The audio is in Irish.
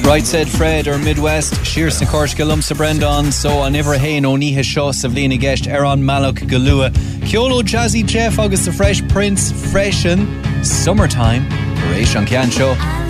Right said Fred or Midwest, Shears na Cort Gilumsa Brendan, so an Iver Hain O'Niha Shaw Savlina Guest, Aaron Malloch Galua, Kiolo Jazzy Jeff, August the Fresh Prince, Freshen, Summertime, Horatio Kian Show.